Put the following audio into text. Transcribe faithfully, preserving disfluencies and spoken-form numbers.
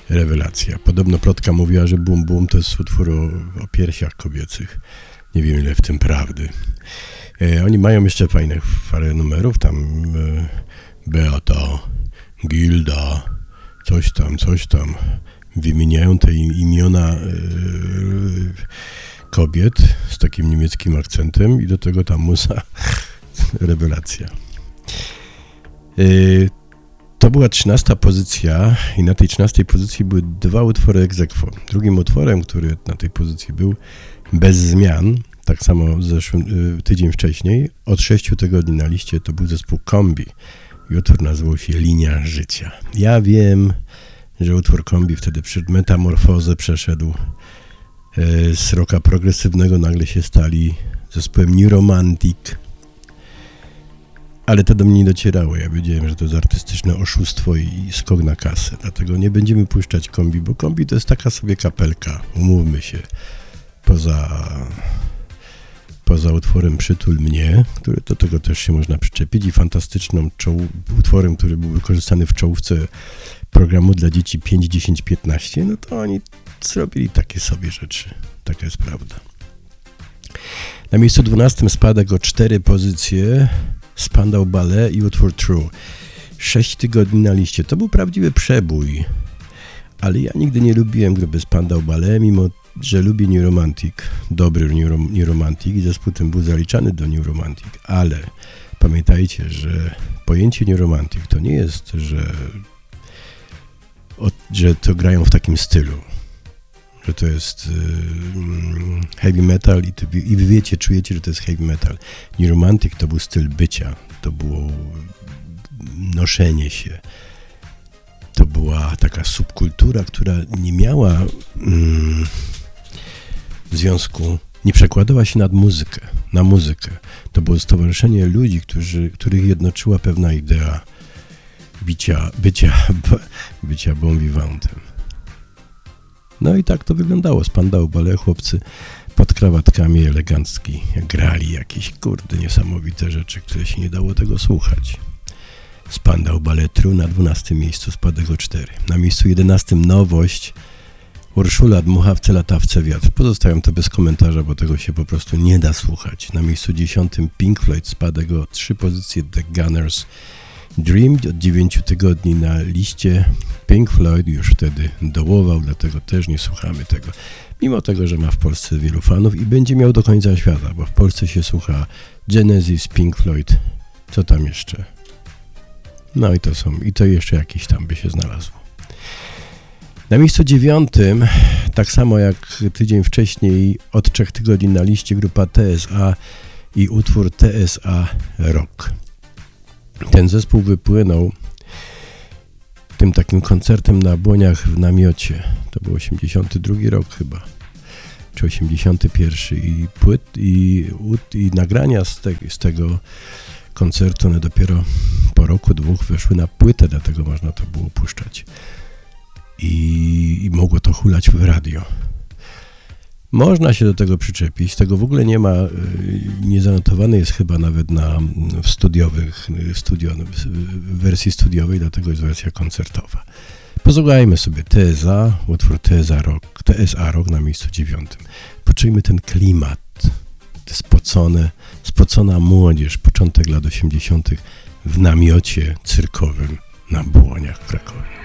rewelacja. Podobno plotka mówiła, że Bum Bum to jest utwór o, o piersiach kobiecych. Nie wiem, ile w tym prawdy. E, oni mają jeszcze fajnych parę numerów, tam e, Beata, Gilda, coś tam, coś tam. Wymieniają te imiona e, kobiet z takim niemieckim akcentem i do tego ta muza rewelacja. E, to była trzynasta pozycja i na tej trzynastej pozycji były dwa utwory ex aequo. Drugim utworem, który na tej pozycji był bez zmian, tak samo zeszły, y, tydzień wcześniej, od sześciu tygodni na liście, to był zespół Kombi. I utwór nazywał się Linia Życia. Ja wiem, że utwór Kombi wtedy przed metamorfozę przeszedł y, z rocka progresywnego, nagle się stali zespołem New Romantic. Ale to do mnie nie docierało. Ja wiedziałem, że to jest artystyczne oszustwo i skok na kasę. Dlatego nie będziemy puszczać Kombi, bo Kombi to jest taka sobie kapelka, umówmy się. Poza, poza utworem Przytul mnie, który do tego też się można przyczepić, i fantastyczną czoł, utworem, który był wykorzystany w czołówce programu dla dzieci pięć, dziesięć, piętnaście, no to oni zrobili takie sobie rzeczy. Taka jest prawda. Na miejscu dwunastym spadek o cztery pozycje Spandau Ballet i utwór True. Sześć tygodni na liście. To był prawdziwy przebój. Ale ja nigdy nie lubiłem grupy Spandau Ballet, mimo że lubię New Romantic, dobry New, Rom- New Romantic i zespół ten był zaliczany do New Romantic, ale pamiętajcie, że pojęcie New Romantic to nie jest, że, od, że to grają w takim stylu, że to jest y, heavy metal i, to, i wy wiecie, czujecie, że to jest heavy metal. New Romantic to był styl bycia, to było noszenie się. To była taka subkultura, która nie miała mm, związku, nie przekładała się nad muzykę, na muzykę. To było stowarzyszenie ludzi, którzy, których jednoczyła pewna idea bicia, bycia, bycia bon vivantem. No i tak to wyglądało. Spandau Ballet, chłopcy pod krawatkami elegancki grali jakieś, kurde, niesamowite rzeczy, które się nie dało tego słuchać. Spandau Ballet True na dwunastym miejscu, spadek o cztery. Na miejscu jedenastym nowość Urszula Dmuchawce Latawce Wiatr. Pozostawiam to bez komentarza, bo tego się po prostu nie da słuchać. Na miejscu dziesiątym Pink Floyd, spadek o trzy pozycje The Gunners Dream. Od dziewięciu tygodni na liście. Pink Floyd już wtedy dołował, dlatego też nie słuchamy tego. Mimo tego, że ma w Polsce wielu fanów i będzie miał do końca świata, bo w Polsce się słucha Genesis, Pink Floyd, co tam jeszcze? No i to są, i to jeszcze jakieś tam by się znalazło. Na miejscu dziewiątym, tak samo jak tydzień wcześniej, od trzech tygodni na liście grupa T S A i utwór T S A Rock. Ten zespół wypłynął tym takim koncertem na Błoniach w namiocie. To był osiemdziesiąty drugi rok chyba, czy osiemdziesiąty pierwszy i płyt, i, i nagrania z, te, z tego koncertu, one dopiero po roku, dwóch weszły na płytę, dlatego można to było puszczać. I, i mogło to hulać w radio. Można się do tego przyczepić, tego w ogóle nie ma, nie zanotowany jest chyba nawet na w studiowych, studio, w wersji studiowej, dlatego jest wersja koncertowa. Posłuchajmy sobie T S A, utwór T S A Rock, T S A Rock na miejscu dziewiątym. Poczujmy ten klimat, te spocone, spocona młodzież, początek lat osiemdziesiątych w namiocie cyrkowym na Błoniach w Krakowie.